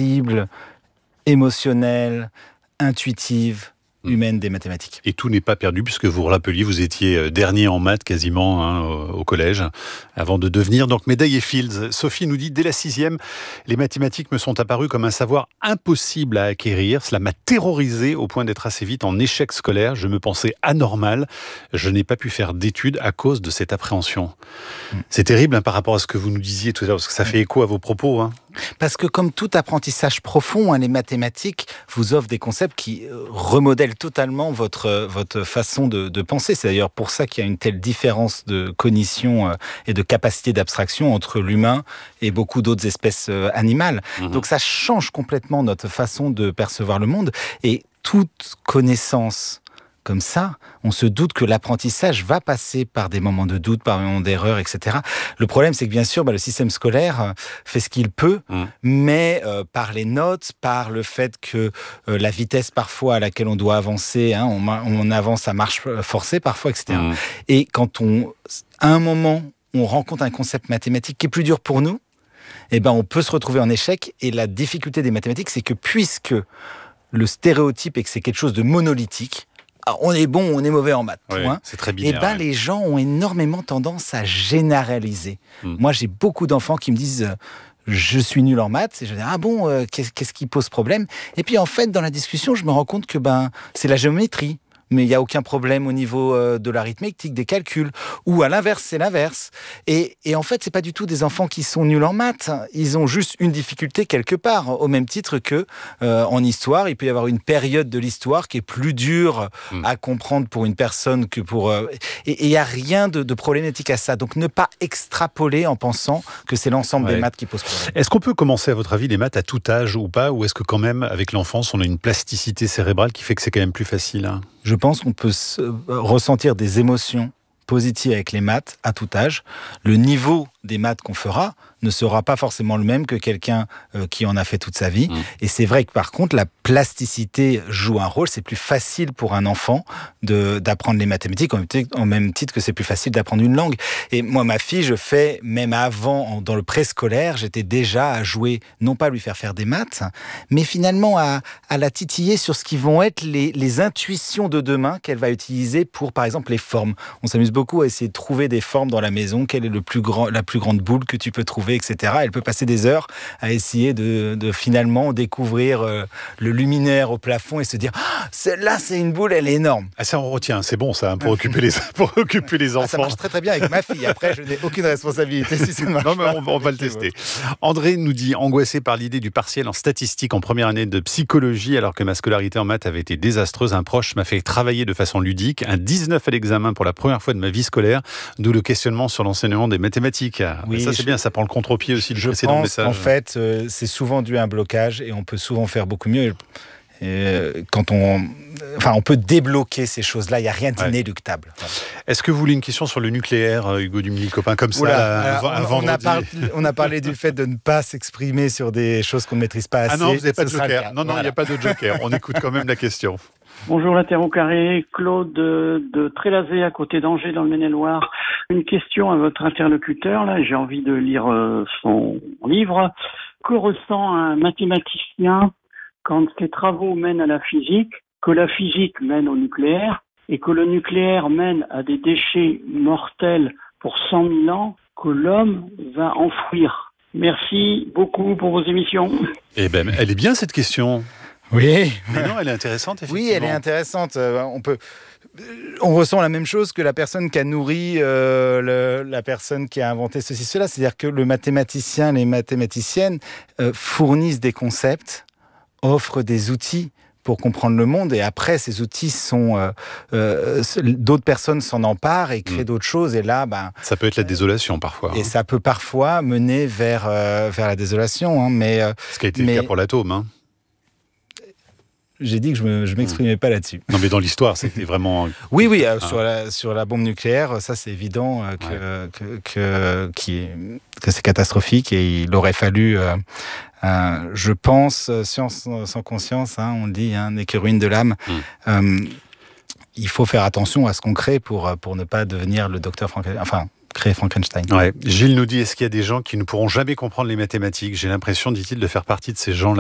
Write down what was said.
sensible, émotionnelle, intuitive, humaine des mathématiques. Et tout n'est pas perdu, puisque vous rappeliez, vous étiez dernier en maths quasiment au collège, avant de devenir donc médaillé Fields. Sophie nous dit, dès la 6e, les mathématiques me sont apparues comme un savoir impossible à acquérir. Cela m'a terrorisé au point d'être assez vite en échec scolaire. Je me pensais anormal. Je n'ai pas pu faire d'études à cause de cette appréhension. C'est terrible par rapport à ce que vous nous disiez tout à l'heure, parce que ça fait écho à vos propos. Parce que comme tout apprentissage profond, les mathématiques vous offrent des concepts qui remodèlent totalement votre façon de penser. C'est d'ailleurs pour ça qu'il y a une telle différence de cognition et de capacité d'abstraction entre l'humain et beaucoup d'autres espèces animales. Donc ça change complètement notre façon de percevoir le monde. Et toute connaissance comme ça, on se doute que l'apprentissage va passer par des moments de doute, par des moments d'erreur, etc. Le problème, c'est que bien sûr, le système scolaire fait ce qu'il peut, mais par les notes, par le fait que la vitesse parfois à laquelle on doit avancer, on avance à marche forcée parfois, etc. Et quand à un moment, on rencontre un concept mathématique qui est plus dur pour nous, on peut se retrouver en échec. Et la difficulté des mathématiques, c'est que puisque le stéréotype est que c'est quelque chose de monolithique, on est bon, on est mauvais en maths. C'est très binaire. Les gens ont énormément tendance à généraliser. Moi, j'ai beaucoup d'enfants qui me disent je suis nul en maths. Et je dis qu'est-ce qui pose problème? Et puis en fait, dans la discussion, je me rends compte que c'est la géométrie. Mais il n'y a aucun problème au niveau de l'arithmétique, des calculs. Ou à l'inverse, c'est l'inverse. Et en fait, c'est pas du tout des enfants qui sont nuls en maths. Ils ont juste une difficulté quelque part. Au même titre que en histoire, il peut y avoir une période de l'histoire qui est plus dure à comprendre pour une personne que pour... Et il n'y a rien de problématique à ça. Donc ne pas extrapoler en pensant que c'est l'ensemble des maths qui pose problème. Est-ce qu'on peut commencer, à votre avis, les maths à tout âge ou pas? Ou est-ce que quand même, avec l'enfance, on a une plasticité cérébrale qui fait que c'est quand même plus facile Je pense qu'on peut ressentir des émotions positives avec les maths à tout âge. Le niveau des maths qu'on fera ne sera pas forcément le même que quelqu'un qui en a fait toute sa vie. Et c'est vrai que par contre, la plasticité joue un rôle. C'est plus facile pour un enfant d'apprendre les mathématiques, en même titre que c'est plus facile d'apprendre une langue. Et moi, ma fille, je fais, même avant, dans le préscolaire, j'étais déjà à jouer, non pas à lui faire des maths, mais finalement à la titiller sur ce qui vont être les intuitions de demain qu'elle va utiliser pour, par exemple, les formes. On s'amuse beaucoup à essayer de trouver des formes dans la maison. Quelle est la plus grande boule que tu peux trouver, etc. Elle peut passer des heures à essayer de finalement découvrir le luminaire au plafond et se dire celle-là, c'est une boule, elle est énorme. Ça, on retient, c'est bon ça, pour occuper les enfants. Ça marche très très bien avec ma fille. Après, je n'ai aucune responsabilité si ça ne marche pas. Non, mais on va le tester. André nous dit, angoissé par l'idée du partiel en statistique en première année de psychologie, alors que ma scolarité en maths avait été désastreuse, un proche m'a fait travailler de façon ludique, un 19 à l'examen pour la première fois de ma vie scolaire, d'où le questionnement sur l'enseignement des mathématiques. Oui, ça c'est bien, ça prend le contre-pied aussi du précédent message. En fait, c'est souvent dû à un blocage et on peut souvent faire beaucoup mieux. Quand on peut débloquer ces choses-là, il n'y a rien d'inéluctable. Voilà. Est-ce que vous voulez une question sur le nucléaire, Hugo Dumilly-Copain, comme ça, on a parlé du fait de ne pas s'exprimer sur des choses qu'on ne maîtrise pas assez. Ah non, vous n'avez pas de joker. Non, il n'y a pas de joker. On écoute quand même la question. Bonjour la Terre au carré, Claude de Trélazé à côté d'Angers dans le Maine-et-Loire. Une question à votre interlocuteur, là, j'ai envie de lire son livre. Que ressent un mathématicien quand ses travaux mènent à la physique, que la physique mène au nucléaire et que le nucléaire mène à des déchets mortels pour 100 000 ans que l'homme va enfouir? Merci beaucoup pour vos émissions. Eh ben, elle est bien cette question. Oui. Mais non, elle est intéressante, effectivement. Oui, elle est intéressante. On ressent la même chose que la personne qui a nourri la personne qui a inventé ceci, cela. C'est-à-dire que le mathématicien, les mathématiciennes fournissent des concepts, offrent des outils pour comprendre le monde, et après ces outils sont d'autres personnes s'en emparent et créent d'autres choses, et là ça peut être la désolation parfois. Et ça peut parfois mener vers la désolation, mais ce qui a été le cas pour l'atome. J'ai dit que je m'exprimais pas là-dessus. Non, mais dans l'histoire, c'était vraiment... Oui, sur la bombe nucléaire, ça c'est évident que c'est catastrophique, et il aurait fallu, je pense, science sans conscience, on dit, n'est que ruine de l'âme. Il faut faire attention à ce qu'on crée pour ne pas devenir le docteur créer Frankenstein. Ouais. Gilles nous dit, est-ce qu'il y a des gens qui ne pourront jamais comprendre les mathématiques? J'ai l'impression, dit-il, de faire partie de ces gens-là.